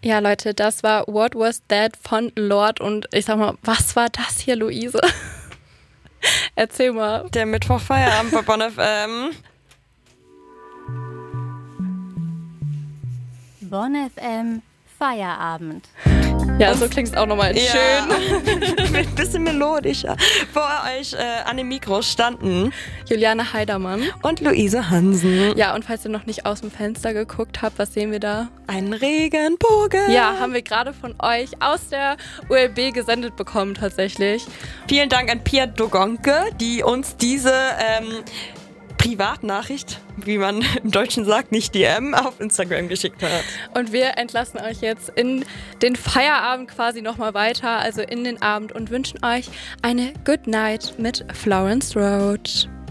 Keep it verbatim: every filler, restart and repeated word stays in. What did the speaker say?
Ja, Leute, das war What Was That von Lorde und ich sag mal, was war das hier, Luise? Erzähl mal. Der Mittwoch-Feierabend bei Bonn F M. Bonn F M Feierabend. Ja, so klingt es auch nochmal Ja. schön. Ein bisschen melodischer. Vor euch äh, an den Mikros standen Juliane Heidermann. und Luise Hansen. Ja, und falls ihr noch nicht aus dem Fenster geguckt habt, was sehen wir da? Ein Regenbogen. Ja, haben wir gerade von euch aus der U L B gesendet bekommen tatsächlich. Vielen Dank an Pia Dogonke, die uns diese ähm, Privatnachricht, wie man im Deutschen sagt, nicht D M, auf Instagram geschickt hat. Und wir entlassen euch jetzt in den Feierabend quasi nochmal weiter, also in den Abend und wünschen euch eine Good Night mit Florence Road.